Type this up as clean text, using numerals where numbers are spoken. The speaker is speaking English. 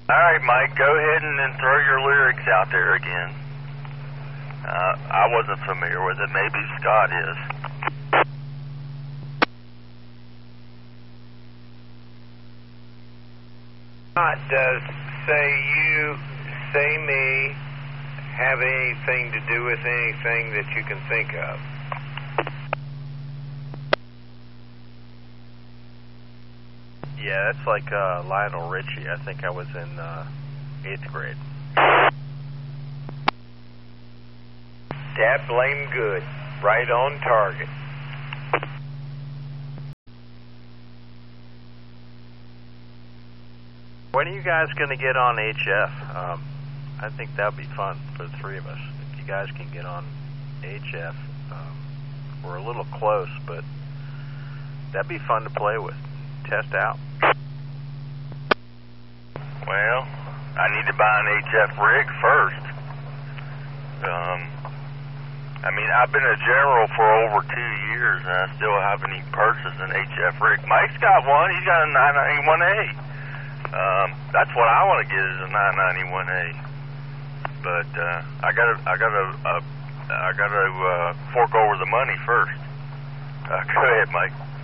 All right, Mike, go ahead and then throw your lyrics out there again. I wasn't familiar with it. Maybe Scott is. Does say you, say me, have anything to do with anything that you can think of? Yeah, that's like Lionel Richie. I think I was in 8th grade. Dad blame good. Right on target. When are you guys going to get on HF? I think that would be fun for the three of us. If you guys can get on HF, we're a little close, but that'd be fun to play with, test out. Well, I need to buy an HF rig first. I mean, I've been a general for over 2 years, and I still haven't even purchased an HF rig. Mike's got one. He's got a 991A. That's what I want to get is a 991A. But I gotta fork over the money first. Go ahead, Mike.